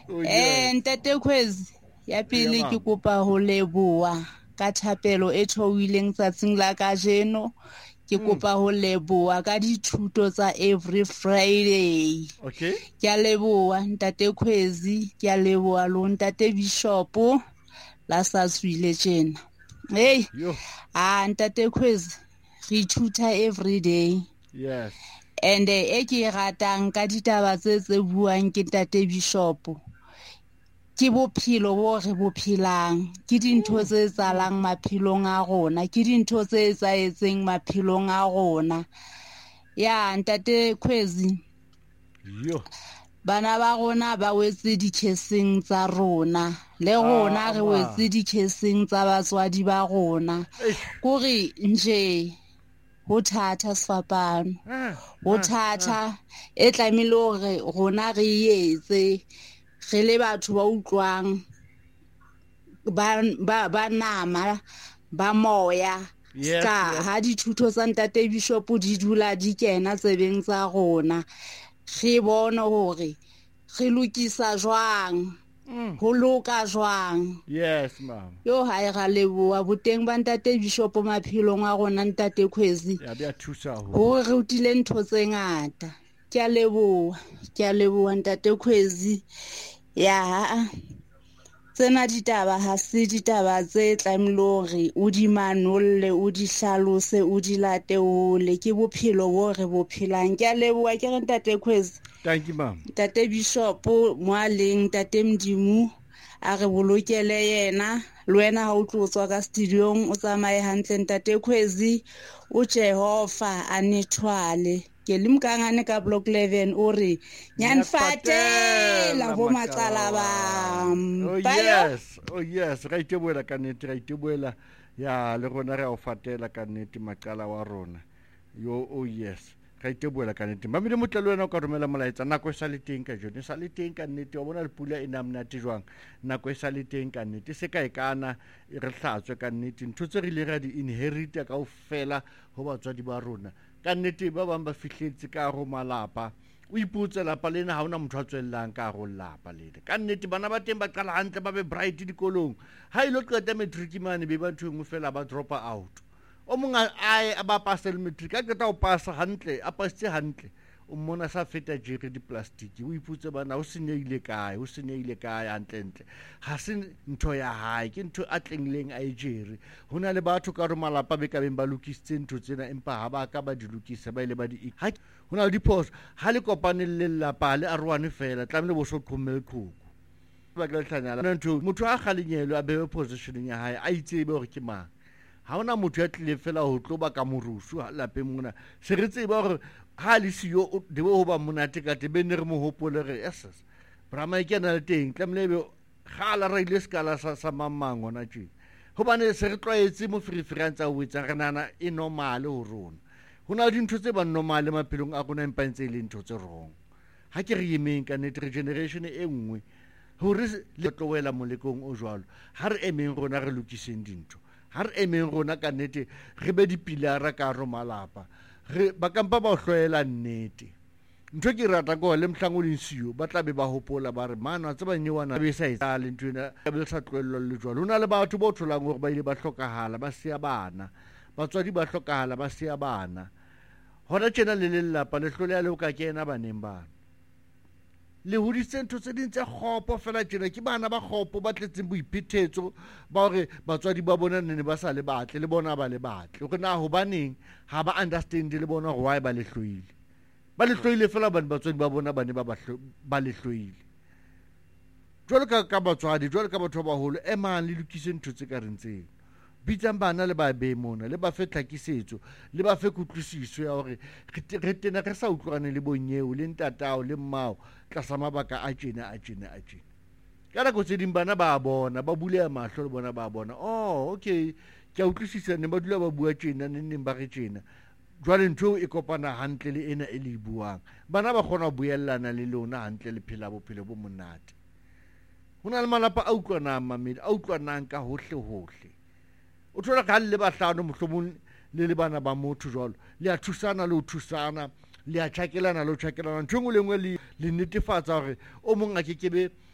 Ntate Khwezi ya pele ke kopa ho leboha ka thapelo e thoileng tsatsing la kajeno. Ke kopa ho leboha ka dithuto tsa every Friday. Okay. Ke a leboha Ntate Khwezi, ke a leboha lo Ntate Bishop la Saswile tjena. Hey, Ntate Khwezi re ithuta every day. Yes. And e ke ratang ka ditaba tse buang ke Ntate Bishop. Ke bophelo bo re bophelang, ke dintho tse etsahalang maphelong a rona, ke dintho tse etsahetseng maphelong a rona. Ya Ntate Khwezi, bana ba rona ba wetse dikeseng tsa rona, le rona re wetse dikeseng tsa batswadi ba rona. Kore nje ho thata sefapano, ho thata e tlamehile hore rona re etse re le batho ba utlwang ba nama ba moya. Ska ha dithuto tsa Ntate Bishop di dula di kena tsebeng tsa rona, re bone hore re lokisa jwang, ho loka jwang. Yes ma'am. Yo ha e ra leboha boteng ba Ntate Bishop maphelong a rona Ntate Khwezi. Ya bia thusa ho. Ho re utile ntho tse ngata. Ke a leboha Ntate Khwezi. Ya tsena ditaba ha se ditaba tse tlamehile hore o di manolle, o di hlalose, o di late hole. Ke bophelo bo re bophelang. Ke a leboha ke re Ntate Khwezi. Thank you ma'am. Ntate Bishop moaleng Ntate Mdimu a re bolokele yena, le wena ha o tlo tswa ka studiong o tsamaye hantle Ntate Khwezi. O Jehova a nethwale. Ke limkangane ka block 11 o re nyanfatela bo matsala bam. Oh yes ra itebuela ka nnete, ra itebuela ya le rona re a o fatela ka nnete maqala wa rona. Oh yes ra itebuela ka nnete. Mamile motlalo wena o ka romela molaetsa nako e sa le teng ka jone, sa le teng ka nnete wa bona le pula e na mnate jwang, nako e sa le teng ka nnete. Se ka e kana e re hlatswe ka nnete, ntho tse re ile ra di inherita ka ofela ho batswadi ba rona. Ka nnete ba bang ba fihletse ka ho malapa, o iputse lapa lena ha ona motho a tswellang ka ho lapa lena. Ka nnete bana ba teng ba qala hantle ba be bright dikolong, ha ile qeta matric mane be ba thwe fela ba drop out. O monga a ba pasa le matric a qeta o pasa hantle, a pasitse hantle, o mmona sa feta jere di plastic. O iputse bana o senyehile kae, o senyehile kae hantle. Ha se ntho ya hae, ke ntho a tlengleng a e jere. Hona le batho ka re malapa be ka beng ba lokisitse ntho tsena empa ha ba ka ba di lokisa, ba ile ba di hona le diphoso. Ha le kopane le lelapa le arwane fela tlamehile bo so qhomme leqhoko. Ba ka hlanyala ntho motho a kgalenyelo a bewe positioning ya hae a itsebe hore ke mang. Ha ona motho ya tlile fela ho tlo ba ka morusu lapeng mona. Se re tseba hore ha le siyo de ho ba monate ka tebe ne re mo hopole re SS brama ke na le teng tlamehile be khala ra ile skala sa mamang ona tje hobane se re tlwaetse mo free-free o etsa re nana e normal ho rona. Hona dintho tse ba normal maphelong a rona empa ntse le ntho tse wrong. Ha ke re yemeng ka net regeneration e nngwe hore le tlowela molekong o jwalo, ha re emeng rona re lokiseng dintho, ha re emeng rona ka nnete re be dipilara ka ro malapa, re ba kampa ba hloela nnete. Ntho ke rata go le mhlango le nsiyo ba tla be ba hopola ba re mana tse ba nyewana be sa etsa le ntwena ka be sa tlwello le jwalo. Hona le batho ba tholang hore ba ile ba hlokahala ba sia bana, batswadi ba hlokahala ba sia bana. Hona tjena le lelapa le hloleha le o ka kena baneng bana, le hoditse ntho tse ding tse kgopo fela tjena ke bana ba kgopo ba tletseng boiphetetso ba hore batswadi ba bona ne ba sa le batle le bona ba le batle hore na hobaneng ha ba understand le bona hore why ba le hloile. Ba le hloile fela bana batswadi ba bona ba ne ba le hloile. Jwalo ka batswadi, jwalo ka batho ba baholo, emang le lokise ntho tse ka reng tseo. Bitsang bana le ba be mona, le ba fe tlhakisetso, le ba fe kutlwisiso ya hore re tena re sa utlwane le bonyeo le ntatao le mmao tlasa mabaka a tjena. Ka nako tse ding bana ba bona, ba buleha mahlo le bona ba bona. Oh, okay. Ke a utlwisisa ne ba dula ba bua tjena neng ba re tjena. Jwale ntho e kopana hantle le ena e le buang. Bana ba kgona ho buellana le lona hantle le phela bophelo bo monate. Hona le malapa a utlwanang mamedi, a utlwanang ka hohle. O thola ka le ba hlano mohlomong le bana ba motho jwalo, le a thusana le ho thusana, le a tjhakelana le ho tjhakelana. Ntho engwe le engwe le netefatsa hore o mong a kekebe